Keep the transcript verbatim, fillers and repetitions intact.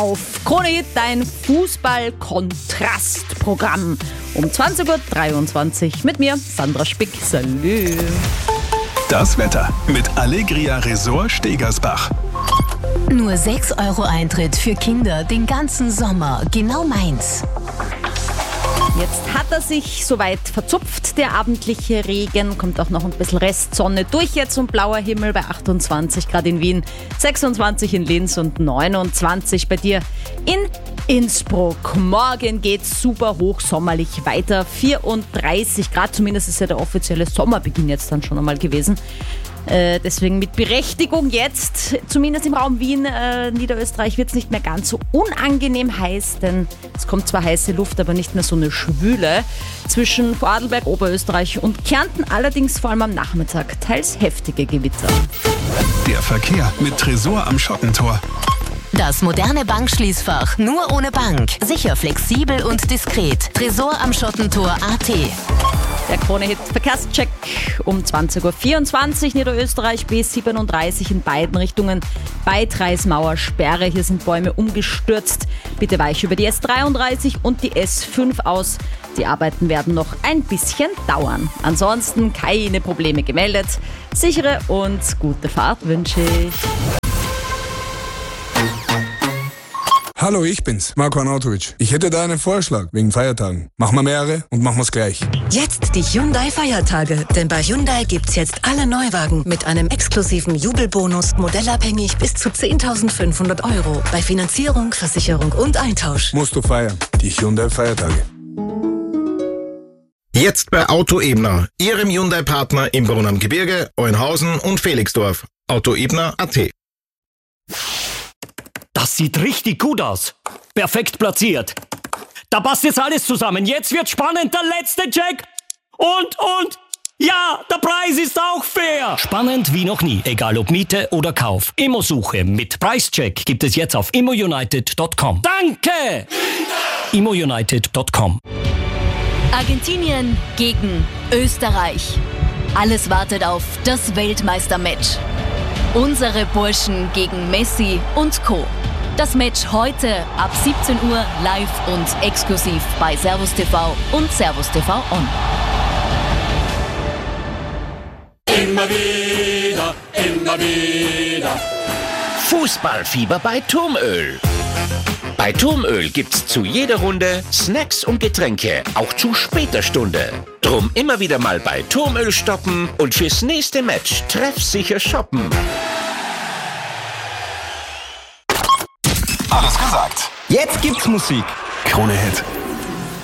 Auf Krone Hit, dein Fußball-Kontrast-Programm. Um zwanzig Uhr dreiundzwanzig mit mir, Sandra Spick. Salü. Das Wetter mit Allegria Resort Stegersbach. Nur sechs Euro Eintritt für Kinder den ganzen Sommer. Genau meins. Jetzt hat er sich soweit verzupft, der abendliche Regen. Kommt auch noch ein bisschen Restsonne durch jetzt und blauer Himmel bei achtundzwanzig Grad in Wien, sechsundzwanzig in Linz und neunundzwanzig bei dir in Innsbruck. Morgen geht's super hochsommerlich weiter, vierunddreißig Grad, zumindest ist ja der offizielle Sommerbeginn jetzt dann schon einmal gewesen. Äh, deswegen mit Berechtigung jetzt, zumindest im Raum Wien, äh, Niederösterreich, wird es nicht mehr ganz so unangenehm heiß, denn es kommt zwar heiße Luft, aber nicht mehr so eine Schwüle. Zwischen Vorarlberg, Oberösterreich und Kärnten allerdings vor allem am Nachmittag teils heftige Gewitter. Der Verkehr mit Tresor am Schottentor. Das moderne Bankschließfach nur ohne Bank. Sicher, flexibel und diskret. Tresor am Schottentor punkt a t. Der Krone-Hit Verkehrscheck um zwanzig Uhr vierundzwanzig, Niederösterreich B siebenunddreißig in beiden Richtungen bei Treismauer Sperre. Hier sind Bäume umgestürzt. Bitte weich über die S dreiunddreißig und die S fünf aus. Die Arbeiten werden noch ein bisschen dauern. Ansonsten keine Probleme gemeldet. Sichere und gute Fahrt wünsche ich. Hallo, ich bin's, Marco Arnautovic. Ich hätte da einen Vorschlag wegen Feiertagen. Machen wir mehrere und machen wir's gleich. Jetzt die Hyundai-Feiertage. Denn bei Hyundai gibt's jetzt alle Neuwagen mit einem exklusiven Jubelbonus, modellabhängig bis zu zehntausendfünfhundert Euro. Bei Finanzierung, Versicherung und Eintausch. Musst du feiern. Die Hyundai-Feiertage. Jetzt bei Auto Ebner, Ihrem Hyundai-Partner im Brunn am Gebirge, Euenhausen und Felixdorf. Auto Ebner punkt a t. Das sieht richtig gut aus. Perfekt platziert. Da passt jetzt alles zusammen. Jetzt wird spannend. Der letzte Check. Und, und, ja, der Preis ist auch fair. Spannend wie noch nie. Egal ob Miete oder Kauf. Immosuche mit Preischeck gibt es jetzt auf immo united punkt com. Danke! immo united punkt com. Argentinien gegen Österreich. Alles wartet auf das Weltmeistermatch. Unsere Burschen gegen Messi und Co. Das Match heute ab siebzehn Uhr live und exklusiv bei Servus T V und Servus T V On. Immer wieder, immer wieder. Fußballfieber bei Turmöl. Bei Turmöl gibt's zu jeder Runde Snacks und Getränke, auch zu später Stunde. Drum immer wieder mal bei Turmöl stoppen und fürs nächste Match treffsicher shoppen. Alles gesagt. Jetzt gibt's Musik. Krone Hit.